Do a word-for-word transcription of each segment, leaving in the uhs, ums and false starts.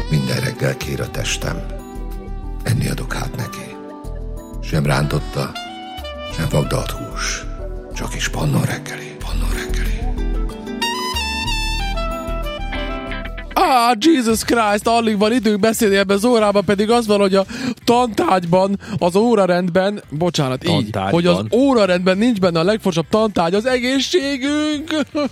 Minden reggel kér a testem. Enni adok hát neki. Sem rántotta, sem vagdalt hús. Csak is Pannon reggeli, Pannon reggeli. Ah, Jesus Christ, alig van időnk beszélni ebben az órában, pedig az van, hogy a tantárgyban, az órarendben, bocsánat, Tantárgyban. így, hogy az órarendben nincs benne a legfontosabb tantárgy, az egészségünk.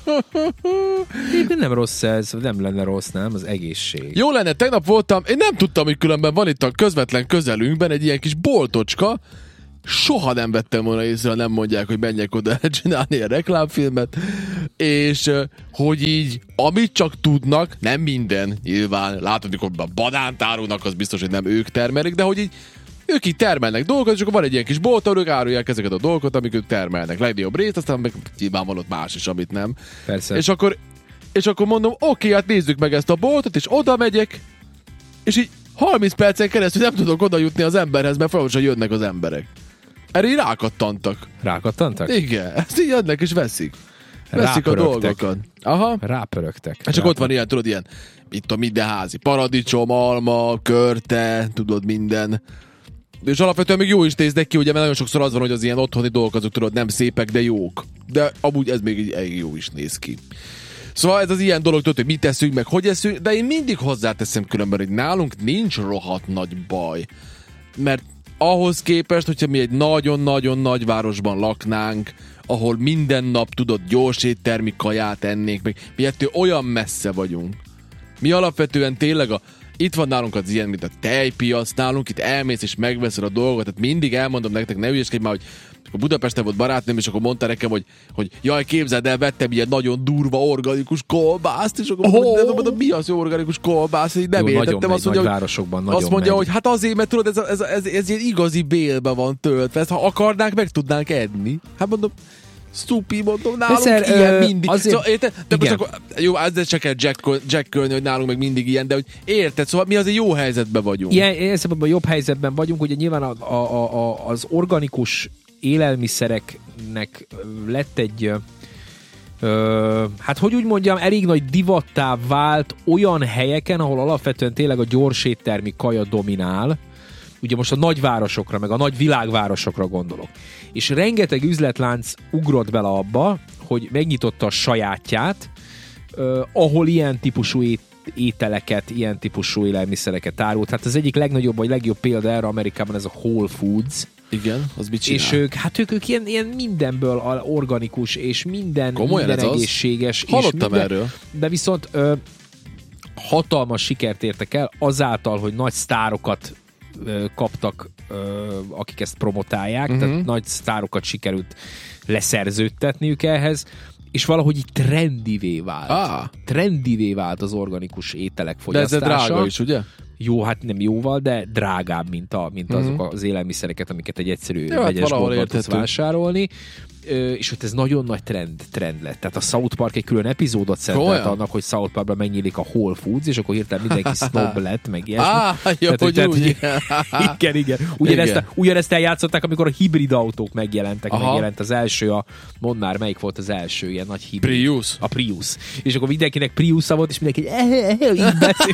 De nem rossz ez, nem lenne rossz, nem? Az egészség. Jó lenne, tegnap voltam, én nem tudtam, hogy különben van itt a közvetlen közelünkben egy ilyen kis boltocska, soha nem vettem volna észre, nem mondják, hogy menjek oda csinálni a reklámfilmet, és hogy így, amit csak tudnak, nem minden, nyilván, látod, hogy a banánt árulnak, az biztos, hogy nem ők termelik, de hogy így ők így termelnek dolgokat, és akkor van egy ilyen kis bolt, ahol ők árulják ezeket a dolgokat, amik ők termelnek. Legnagyobb részt, aztán meg nyilván van ott más is, amit nem. Persze. És akkor, és akkor mondom, oké, hát nézzük meg ezt a boltot, és oda megyek, és így harminc percen keresztül nem tudok oda jutni az emberhez, mert folyamatosan jönnek az emberek. Erre így rákattantak. Rákattantak? Igen, ezt így jönnek és veszik. Veszik a Rápörögtek. dolgokat. Aha. Rápörögtek. És csak ott van ilyen, tudod, ilyen, itt a mindenházi paradicsom, alma, körte, tudod, minden. És alapvetően még jó is néznek ki, ugye, mert nagyon sokszor az van, hogy az ilyen otthoni dolgok azok, tudod, nem szépek, de jók. De amúgy ez még így elég jó is néz ki. Szóval ez az ilyen dolog, tudod, hogy mit teszünk, meg hogy eszünk, de én mindig hozzáteszem különben, hogy nálunk nincs rohadt nagy baj. Mert ahhoz képest, hogyha mi egy nagyon-nagyon nagy városban laknánk, ahol minden nap, tudod, gyors éttermi kaját ennék, meg mi ettől olyan messze vagyunk. Mi alapvetően tényleg a, itt van nálunk az ilyen, mint a tejpiac, nálunk itt elmész és megveszed a dolgot, tehát mindig elmondom nektek, ne ügyeskedj már, hogy akkor Budapesten volt barátnőm, és akkor mondta nekem, hogy, hogy jaj, képzeld el, vettem ilyen nagyon durva organikus kolbászt, és akkor Oh. Oh. mondom, mi az, hogy organikus kolbász? Így nem Jó, nagyon értettem, megy, azt mondja, nagy hogy, városokban nagyon azt mondja, megy. hogy hát azért, mert tudod, ez, ez, ez, ez ilyen igazi bélbe van töltve, ezt ha akarnánk, meg tudnánk edni. Hát mondom, szupi, mondom, nálunk Szer, ilyen ö, mindig. azért- Szóval, érted? De most igen. akkor, jó, ezzel csak kell jack, jackkölni, hogy nálunk meg mindig ilyen, de hogy érted, szóval mi azért jó helyzetben vagyunk. Ilyen, ilyen szempontból jobb helyzetben vagyunk, ugye nyilván a, a, a, az organikus élelmiszereknek lett egy, ö, hát hogy úgy mondjam, elég nagy divattá vált olyan helyeken, ahol alapvetően tényleg a gyors éttermi kaja dominál, ugye most a nagyvárosokra, meg a nagy világvárosokra gondolok. És rengeteg üzletlánc ugrott bele abba, hogy megnyitotta a sajátját, uh, ahol ilyen típusú ét, ételeket, ilyen típusú élelmiszereket árult. Hát az egyik legnagyobb, vagy legjobb példa erre Amerikában ez a Whole Foods. Igen, az mit csinál? És ők, hát ők, ők ilyen, ilyen mindenből organikus, és minden, Komolyan minden ez az? egészséges. Hallottam és minden, erről. De viszont ö, hatalmas sikert értek el azáltal, hogy nagy sztárokat ö, kaptak, ö, akik ezt promotálják, uh-huh. tehát nagy sztárokat sikerült leszerződtetniük ehhez, és valahogy így trendivé vált. Ah. Trendivé vált az organikus ételek De fogyasztása. ez drága is, ugye? Jó, hát nem jóval, de drágább, mint, a, mint Mhm. azok az élelmiszereket, amiket egy egyszerű Jó, hát vegyes valahol boltban tudsz érthető. vásárolni. Ö, és ott ez nagyon nagy trend, trend lett. Tehát a South Park egy külön epizódot szentelt Komolyan? annak, hogy South Parkban megnyílik a Whole Foods, és akkor hirtelen mindenki snob lett, meg ilyesmi. Á, jó, Tehát, hogy tehát, úgy. igen, igen. Ugyanezt, Igen. ugyanezt eljátszották, amikor a hibrid autók megjelentek. Aha. Megjelent az első, a, mondd már, melyik volt az első ilyen nagy hibrid. Prius. A Prius. És akkor mindenkinek Priusa volt, és mindenki eh, eh, eh, így beszél.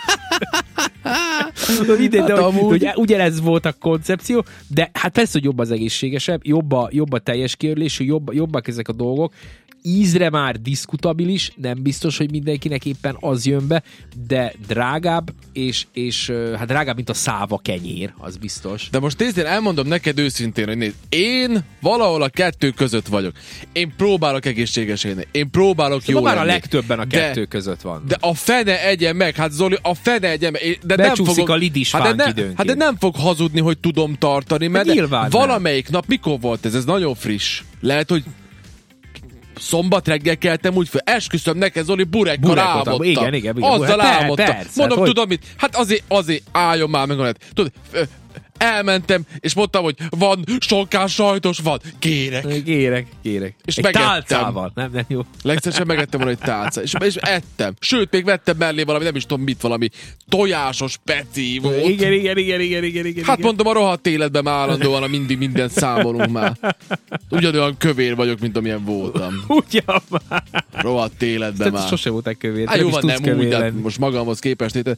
Minden, de, Hát hogy, amúgy. hogy ugyanez volt a koncepció, de hát persze, hogy jobb az egészségesebb, jobb a, jobb a teljes kiörlésű, jobb, jobbak ezek a dolgok. Ízre már diskutabilis, nem biztos, hogy mindenkinek éppen az jön be, de drágább, és, és hát drágább, mint a száva kenyér, az biztos. De most nézd, én elmondom neked őszintén, hogy nézd, én valahol a kettő között vagyok. Én próbálok egészséges élni. Én próbálok Szóval jól már a lenni. legtöbben a De- kettő között van. De a fene egyen meg, hát Zoli, a fene egyen meg. De nem Becsúszik fogok, a lidis hát de, fánk ne, időnként. hát de nem fog hazudni, hogy tudom tartani, mert Hát de nyilván valamelyik nap, mikor volt ez? Ez nagyon friss. Lehet, hogy szombat reggel keltem úgy fel, esküszöm neked, Zoli, burekkal Burekot, álmodtam. igen, igen, igen. Azzal Hát álmodtam. persze, Mondom, hát hogy- tudom mit? Hát azért, azért álljon már meg, hogy tudod, ö, elmentem, és mondtam, hogy van sonkás sajtos, van. Kérek. Kérek, kérek. És egy megettem. tálcával, nem, nem jó. Legszívesebben megettem volna egy tálca, és, és ettem. Sőt, még vettem mellé valami, nem is tudom mit, valami tojásos peci volt. Igen, igen, igen, igen, igen, igen. Hát igen. mondom, a rohadt életben már állandóan a mindig mindent számolunk már. Ugyanolyan kövér vagyok, mint amilyen voltam. Ugyan már. Rohadt életben Tehát már. sose voltál kövér. Hát jó is van, tudsz nem úgy, kövér de lenni. most magamhoz képest. érted?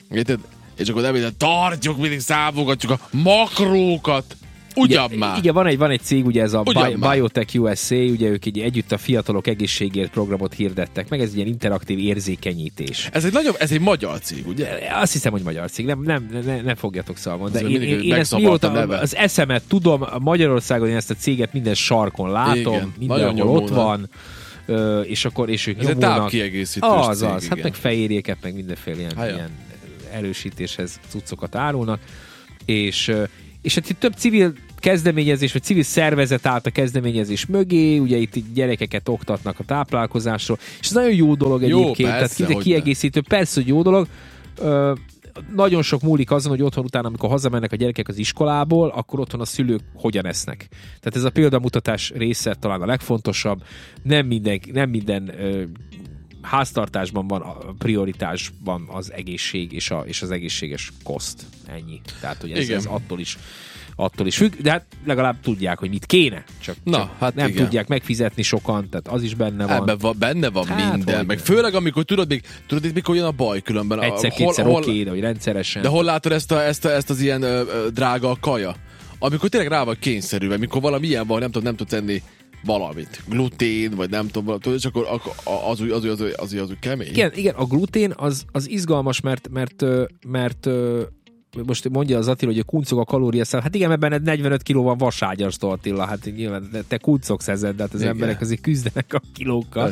Érted? És akkor nem tartjuk, mindig számogatjuk a makrókat. Ugyan igen, már! Igen, van egy, van egy cég, ugye ez a Ugyan Bi- Biotech u es á, ugye ők egy, együtt a Fiatalok Egészségért programot hirdettek meg, ez egy ilyen interaktív érzékenyítés. Ez egy, nagyon, ez egy magyar cég, ugye? Azt hiszem, hogy magyar cég, nem, nem, ne, ne fogjatok szalmon. De Ez én, én, én ezt mióta az eszemet tudom, Magyarországon én ezt a céget minden sarkon látom, igen, mindenhol ott van, és akkor és ők ez nyomulnak. egy tápkiegészítős az, cég, az, hát igen. meg fehérjéket, meg mindenféle ilyen, Hája. ilyen erősítéshez cuccokat árulnak, és, és hát itt több civil kezdeményezés, vagy civil szervezet állt a kezdeményezés mögé, ugye itt gyerekeket oktatnak a táplálkozásról, és ez nagyon jó dolog egyébként, jó, persze, tehát hogy kiegészítő, ne. Persze, hogy jó dolog. Ö, nagyon sok múlik azon, hogy otthon utána, amikor hazamennek a gyerekek az iskolából, akkor otthon a szülők hogyan esznek. Tehát ez a példamutatás része talán a legfontosabb. Nem minden, nem minden ö, háztartásban van, a prioritásban az egészség és, a, és az egészséges koszt. Ennyi. Tehát, hogy ez, ez attól is attól is függ, de hát legalább tudják, hogy mit kéne. Csak, Na, csak hát nem igen. tudják megfizetni sokan, tehát az is benne van. Ebben van, benne van Hát, minden. hogy Meg nem. főleg, amikor tudod, még, tudod itt mikor jön a baj különben. Egyszer-kétszer oké, okay, de hogy rendszeresen. De hol látod ezt, a, ezt, a, ezt az ilyen ö, ö, drága a kaja? Amikor tényleg rá vagy kényszerülve, mikor valami ilyen van, nem tudod, nem tudsz enni valamit. Glutén, vagy nem tudom, valamit, és akkor az úgy az, az, az, az, az úgy kemény. Igen, igen, a glutén az, az izgalmas, mert, mert, mert, mert most mondja az Attila, hogy a kuncog a kalóriaszám. Hát igen, mert benned negyvenöt kiló van vaságyastól, Attila. Hát nyilván te kuncogsz ezzel, de hát az igen. emberek azért küzdenek a kilókkal.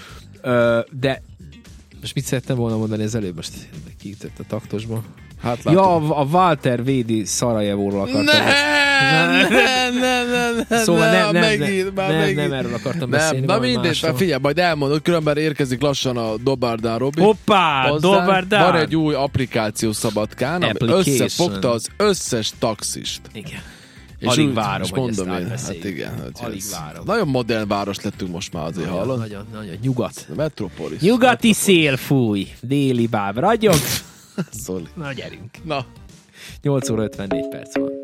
Ö, de most mit szerettem volna mondani az előbb? Most kiütött a taktosba. Hát ja, a, a Walter Védi Szarajevóról akartam. Nem, nem, nem, nem, nem, szóval nem, nem, megint, nem, nem, nem erről akartam nem, beszélni. Na mindegy, figyelj, majd elmondod, különben érkezik lassan a Dobárdán Robi. Hoppá, Dobárdán! Van egy új applikáció Szabadkán, ami összefogta az összes taxist. Igen. És alig úgy, várom, és hogy mondom ezt én, átbeszéljük. hát igen, hát Alig ez várom. Nagyon modern város lettünk most már azért, nagyon, hallod? Nagyon, nagyon, nyugat. Metropolis. Nyugati Metropolis. szél fúj, déli báb ragyog. Zoli. Na, gyerünk. Na. nyolc óra ötvennégy perc van.